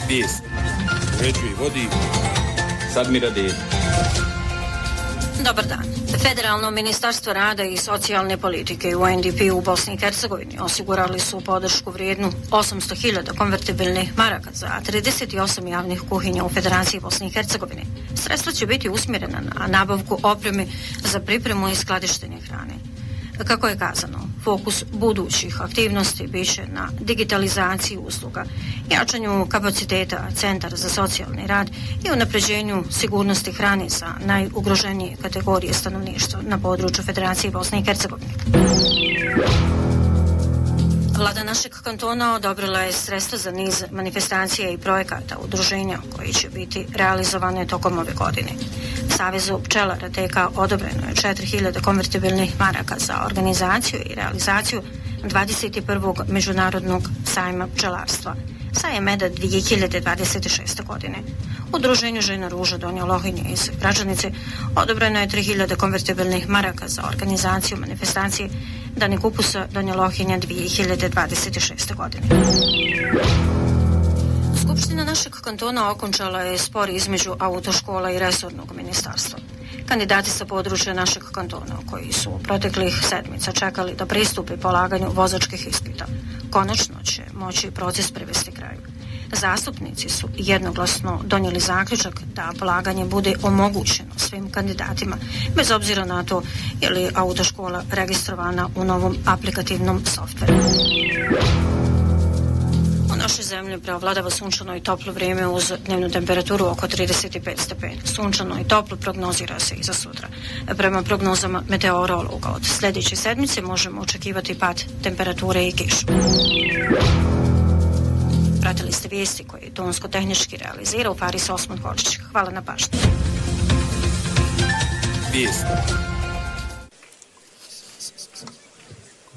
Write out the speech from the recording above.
Vijest. Uređuje i vodi Sadmira Dedić. Dobar dan. Federalno ministarstvo rada i socijalne politike UNDP u Bosni i Hercegovini osigurali su podršku vrijednu 800.000 konvertibilnih maraka za 38 javnih kuhinja u Federaciji Bosne i Hercegovine. Sredstva će biti usmjerena na nabavku opreme za pripremu i skladištenje hrane. Kako je kazano, fokus budućih aktivnosti biće na digitalizaciji usluga, jačanju kapaciteta centara za socijalni rad i unapređenju sigurnosti hrane za najugroženije kategorije stanovništva na području Federacije Bosne i Hercegovine. Vlada našeg kantona odobrila je sredstva za niz manifestacija i projekata udruženja koji će biti realizovane tokom ove godine. Savezu pčelara TK odobreno je 4.000 konvertibilnih maraka za organizaciju i realizaciju 21. međunarodnog sajma pčelarstva, Sajem meda 2026. godine. Udruženju Žena Ruža Donja Lohinje iz Gračanice odobreno je 3.000 konvertibilnih maraka za organizaciju manifestacije Dani kupusa Donja Lohinja 2026. godine. Skupština našeg kantona okončala je spor između autoškola i resornog ministarstva. Kandidati sa područja našeg kantona, koji su proteklih sedmica čekali da pristupe polaganju vozačkih ispita, konačno će moći proces privesti kraju. Zastupnici su jednoglasno donijeli zaključak da polaganje bude omogućeno svim kandidatima, bez obzira na to je li autoškola registrovana u novom aplikativnom softveru. U našoj zemlji preovladava sunčano i toplo vrijeme uz dnevnu temperaturu oko 35 stepeni. Sunčano i toplo prognozira se i za sutra. Prema prognozama meteorologa od sljedeće sedmice možemo očekivati pad temperature i kišu. Pratili ste vijesti koje je tonsko-tehnički realizirao Faris Osman Hočić. Hvala na pažnji. Vijesti.